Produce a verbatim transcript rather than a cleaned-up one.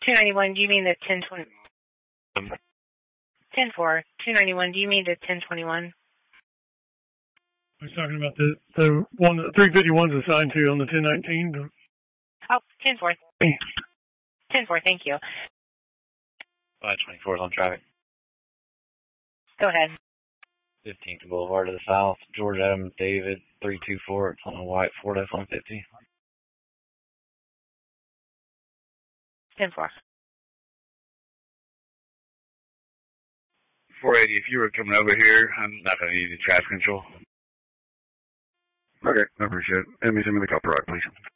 two ninety-one, do you mean the ten twenty? Um, ten four, two ninety-one, do you mean the ten twenty-one? We're talking about the the one that three fifty-one's assigned to on the ten nineteen. Oh, ten four. ten four, thank you. five twenty-four is on traffic. Go ahead. fifteenth Boulevard to the south, George Adams David, three two four. It's on a white Ford F one fifty. ten four. four eighty, if you were coming over here, I'm not going to need any traffic control. Okay, I appreciate it. Let me send me the copper rock, please.